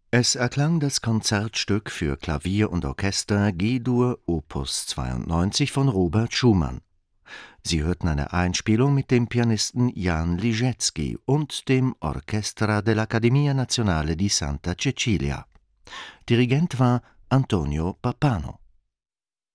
Es erklang das Konzertstück für Klavier und Orchester G-Dur Opus 92 von Robert Schumann. Sie hörten eine Einspielung mit dem Pianisten Jan Liszewski und dem Orchestra dell'Accademia Nazionale di Santa Cecilia. Dirigent war Antonio Pappano.